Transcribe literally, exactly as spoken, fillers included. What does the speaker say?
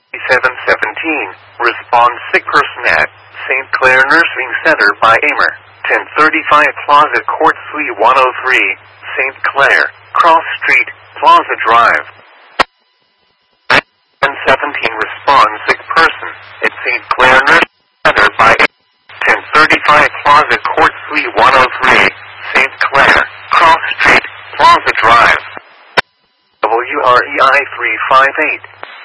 seven seventeen, respond sick person at Saint Clair Nursing Center by Amer, ten thirty-five Plaza Court Suite one oh three, Saint Clair, Cross Street, Plaza Drive. ten seventeen, respond sick person at Saint Clair Nursing Center by Amer, ten thirty-five Plaza Court Suite one oh three, Saint Clair, Cross Street, Plaza Drive. W R E I three five eight.